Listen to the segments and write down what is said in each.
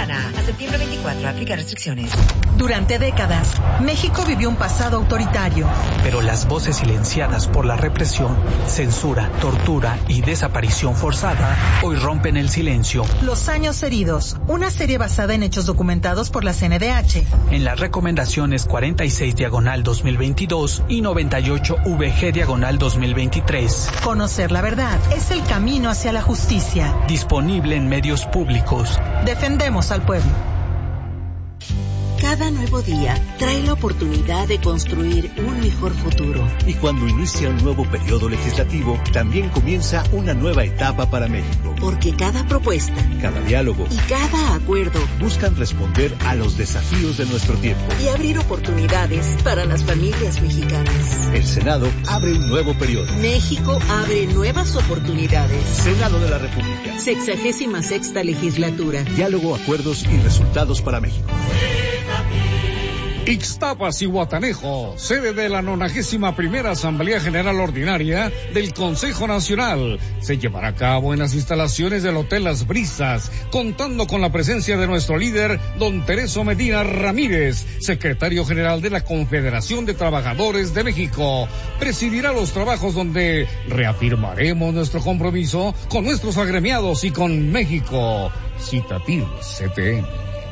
semana. A septiembre 24, aplica restricciones. Durante décadas, México vivió un pasado autoritario. Pero las voces silenciadas por la represión, censura, tortura y desaparición forzada hoy rompen el silencio. Los años heridos, una serie basada en hechos documentados por la CNDH. En las recomendaciones 46/2022 y 98/VG/2023. Conocer la verdad es el camino hacia la justicia. Disponible en medios públicos. Defendemos al pueblo. Cada nuevo día trae la oportunidad de construir un mejor futuro. Y cuando inicia un nuevo periodo legislativo, también comienza una nueva etapa para México. Porque cada propuesta, cada diálogo y cada acuerdo buscan responder a los desafíos de nuestro tiempo y abrir oportunidades para las familias mexicanas. El Senado abre un nuevo periodo. México abre nuevas oportunidades. Senado de la República. 66ª legislatura. Diálogo, acuerdos y resultados para México. Ixtapas y Guatanejo, sede de la 91ª Asamblea General Ordinaria del Consejo Nacional, se llevará a cabo en las instalaciones del Hotel Las Brisas, contando con la presencia de nuestro líder, don Tereso Medina Ramírez, secretario general de la Confederación de Trabajadores de México. Presidirá los trabajos donde reafirmaremos nuestro compromiso con nuestros agremiados y con México. Citatir CTN.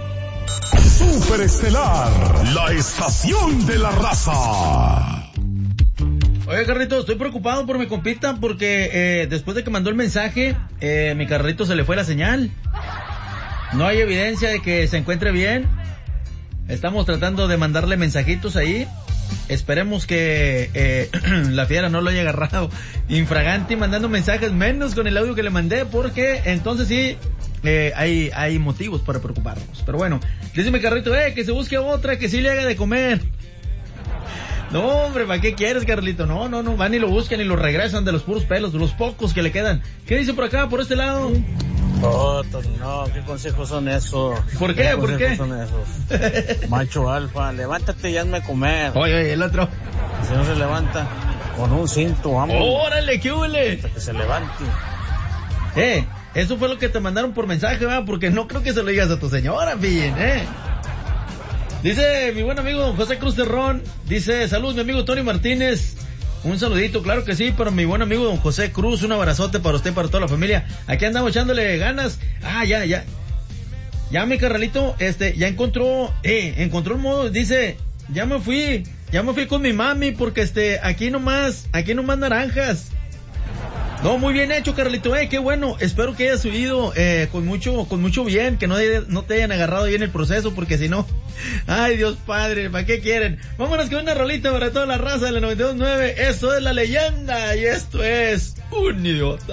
Superestelar, la estación de la raza. Oye, Carlito, estoy preocupado por mi compita porque después de que mandó el mensaje, mi Carlito se le fue la señal. No hay evidencia de que se encuentre bien. Estamos tratando de mandarle mensajitos ahí. Esperemos que la fiera no lo haya agarrado infraganti mandando mensajes, menos con el audio que le mandé, porque entonces sí hay motivos para preocuparnos. Pero bueno, dígame, Carlito, que se busque otra que sí le haga de comer. No, hombre, ¿para qué quieres, Carlito? No, van y lo buscan y lo regresan de los puros pelos, de los pocos que le quedan. ¿Qué dice por acá, por este lado? No, ¿qué consejos son esos? ¿Por qué? ¿Por qué? Son esos? Macho alfa, levántate y hazme comer. Oye, el otro. Si no se levanta, con un cinto, vamos. ¡Órale, qué huele! Hasta que se levante. Eso fue lo que te mandaron por mensaje, ¿verdad? Porque no creo que se lo digas a tu señora, Pillín, Dice mi buen amigo don José Cruz Terrón, dice, saludos mi amigo Tony Martínez. Un saludito, claro que sí, para mi buen amigo don José Cruz, un abrazote para usted, para toda la familia. Aquí andamos echándole ganas. Ya, mi carnalito, ya encontró un modo, dice, ya me fui con mi mami, porque aquí nomás naranjas. No, muy bien hecho, Carlito, qué bueno. Espero que hayas subido con mucho bien, que no te hayan agarrado ahí en el proceso, porque si no, ay Dios Padre, ¿para qué quieren? Vámonos con una rolita para toda la raza de la 92.9. Esto es La Leyenda y esto es Un Idiota.